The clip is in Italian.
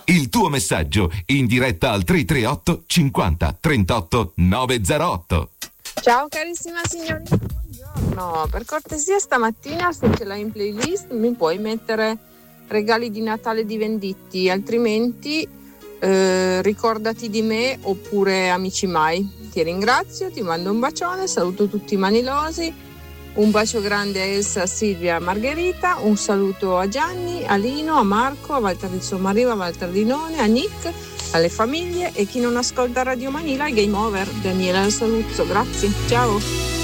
Il tuo messaggio in diretta al 338 50 38 908. Ciao carissima signorina, buongiorno. Per cortesia stamattina, se ce l'hai in playlist, mi puoi mettere regali di Natale di Venditti, altrimenti ricordati di me oppure Amici Mai. Ti ringrazio, ti mando un bacione, saluto tutti i manilosi, un bacio grande a Elsa, a Silvia, a Margherita, un saluto a Gianni, a Lino, a Marco, a Walter di Sommariva, a Walter di None, a Nick, alle famiglie e chi non ascolta Radio Manila, ai Game Over. Daniela Saluzzo, grazie, ciao.